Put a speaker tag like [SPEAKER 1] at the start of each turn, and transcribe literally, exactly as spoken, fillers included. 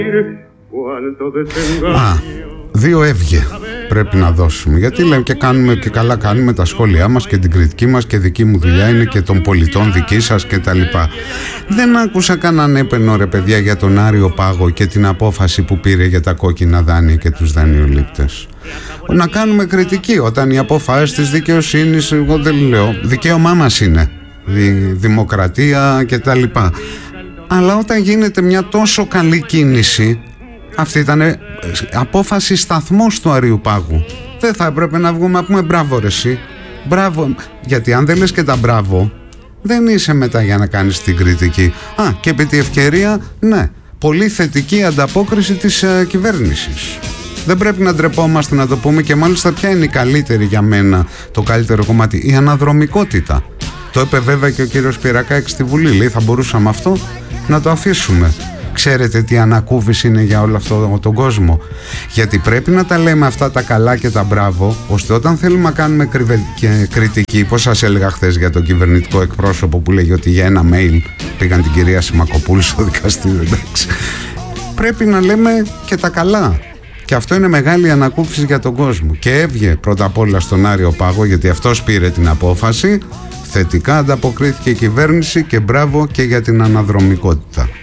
[SPEAKER 1] Α, δύο έβγε πρέπει να δώσουμε, γιατί λέμε και κάνουμε και καλά κάνουμε τα σχόλιά μας και την κριτική μας και δική μου δουλειά είναι και των πολιτών δική σας και τα λοιπά. Δεν άκουσα κανέναν έπαινο ρε παιδιά για τον Άριο Πάγο και την απόφαση που πήρε για τα κόκκινα δάνεια και τους δανειολήπτες. Να κάνουμε κριτική όταν οι αποφάσεις της δικαιοσύνης, εγώ δεν λέω, δικαίωμά μας είναι, δη, δημοκρατία και τα λοιπά. Αλλά όταν γίνεται μια τόσο καλή κίνηση, αυτή ήταν απόφαση σταθμός του Αρείου Πάγου, δεν θα έπρεπε να βγούμε να πούμε μπράβο ρε εσύ, μπράβο, γιατί αν δεν λες και τα μπράβο δεν είσαι μετά για να κάνεις την κριτική. Α, και επί τη ευκαιρία, ναι, πολύ θετική ανταπόκριση της ε, κυβέρνησης. Δεν πρέπει να ντρεπόμαστε να το πούμε, και μάλιστα ποια είναι η καλύτερη για μένα, το καλύτερο κομμάτι, η αναδρομικότητα. Το είπε βέβαια και ο κύριος Πυρακάκης στη Βουλή, λέει θα μπορούσαμε αυτό να το αφήσουμε. Ξέρετε τι ανακούφιση είναι για όλο αυτό τον κόσμο? Γιατί πρέπει να τα λέμε αυτά τα καλά και τα μπράβο, ώστε όταν θέλουμε να κάνουμε κρυβε... και κριτική, πώς σας έλεγα χθες για τον κυβερνητικό εκπρόσωπο που λέγει ότι για ένα mail πήγαν την κυρία Σιμακοπούλου στο δικαστήριο, εντάξει, πρέπει να λέμε και τα καλά. Και αυτό είναι μεγάλη ανακούφιση για τον κόσμο. Και έβγε πρώτα απ' όλα στον Άριο Πάγο, γιατί αυτός πήρε την απόφαση. Θετικά ανταποκρίθηκε η κυβέρνηση και μπράβο και για την αναδρομικότητα.